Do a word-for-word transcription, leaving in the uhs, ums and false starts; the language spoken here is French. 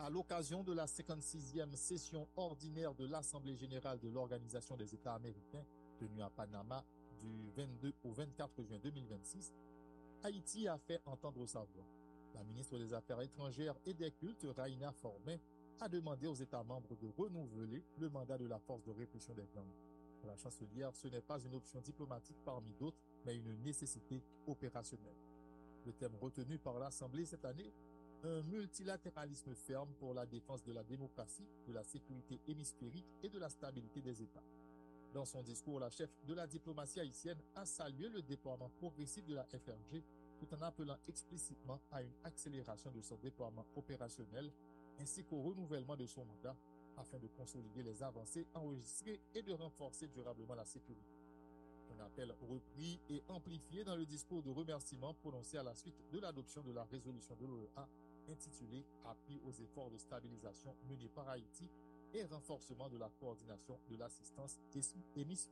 À l'occasion de la cinquante-sixième session ordinaire de l'Assemblée générale de l'Organisation des États américains, tenue à Panama du vingt-deux au vingt-quatre juin deux mille vingt-six, Haïti a fait entendre sa voix. La ministre des Affaires étrangères et des Cultes, Raina Formin, a demandé aux États membres de renouveler le mandat de la force de répression des gangs. Pour la chancelière, ce n'est pas une option diplomatique parmi d'autres, mais une nécessité opérationnelle. Le thème retenu par l'Assemblée cette année, un multilatéralisme ferme pour la défense de la démocratie, de la sécurité hémisphérique et de la stabilité des États. Dans son discours, la chef de la diplomatie haïtienne a salué le déploiement progressif de la F R G tout en appelant explicitement à une accélération de son déploiement opérationnel ainsi qu'au renouvellement de son mandat afin de consolider les avancées enregistrées et de renforcer durablement la sécurité. Un appel repris et amplifié dans le discours de remerciement prononcé à la suite de l'adoption de la résolution de l'O E A intitulée « Appui aux efforts de stabilisation menés par Haïti et renforcement de la coordination de l'assistance hémisphérique ».